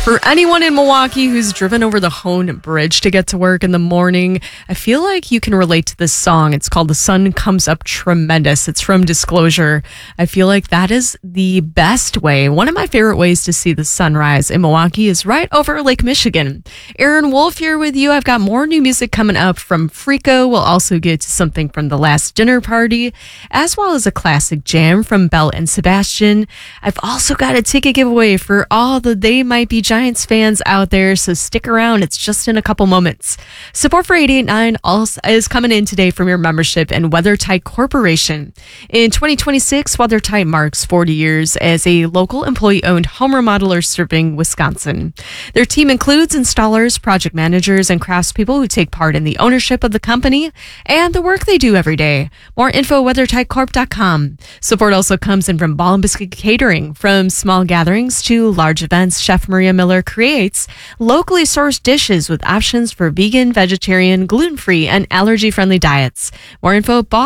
For anyone in Milwaukee who's driven over the Hone Bridge to get to work in the morning, I feel like you can relate to this song. It's called The Sun Comes Up Tremendous. It's from Disclosure. I feel like that is the best way. One of my favorite ways to see the sunrise in Milwaukee is right over Lake Michigan. Aaron Wolf here with you. I've got more new music coming up from Frico. We'll also get to something from The Last Dinner Party, as well as a classic jam from Belle and Sebastian. I've also got a ticket giveaway for all the They Might Be Giants fans out there, so stick around. It's just in a couple moments. Support for 88.9 also is coming in today from your membership and WeatherTight Corporation. In 2026, WeatherTight marks 40 years as a local employee-owned home remodeler serving Wisconsin. Their team includes installers, project managers, and craftspeople who take part in the ownership of the company and the work they do every day. More info at WeatherTightCorp.com. Support also comes in from Ball and Biscuit Catering. From small gatherings to large events, Chef Maria Miller creates locally sourced dishes with options for vegan, vegetarian, gluten-free, and allergy-friendly diets. More info at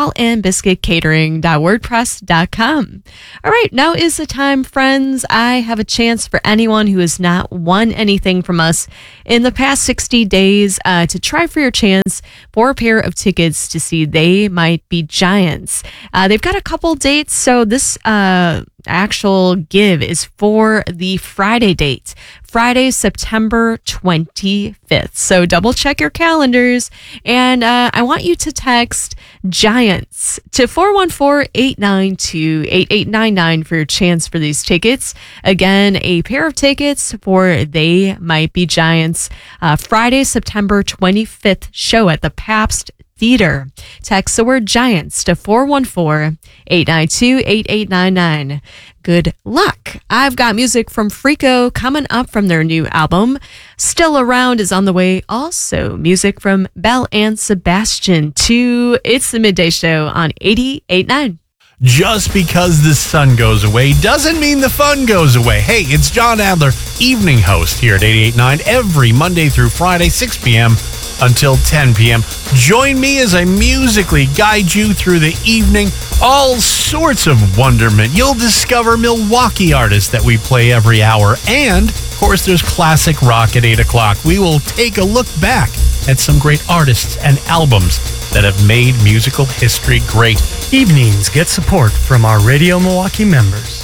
ballandbiscuitcatering.wordpress.com. All right, now is the time, friends. I have a chance for anyone who has not won anything from us in the past 60 days to try for your chance for a pair of tickets to see They Might Be Giants. They've got a couple dates, so this actual give is for the Friday date, Friday, September 25th. So double check your calendars, and I want you to text Giants to 414-892-8899 for your chance for these tickets. Again, a pair of tickets for They Might Be Giants, Friday, September 25th show at the Pabst Theater. Text the word Giants to 414-892-8899. Good luck. I've got music from Frico coming up from their new album. Still Around is on the way. Also, music from Belle and Sebastian too. It's the Midday Show on 88.9. Just because the sun goes away doesn't mean the fun goes away. Hey, it's John Adler, evening host here at 88.9 every Monday through Friday, 6 p.m. until 10 p.m. Join me as I musically guide you through the evening. All sorts of wonderment. You'll discover Milwaukee artists that we play every hour. And, of course, there's classic rock at 8 o'clock. We will take a look back at some great artists and albums that have made musical history great. Evenings get support from our Radio Milwaukee members.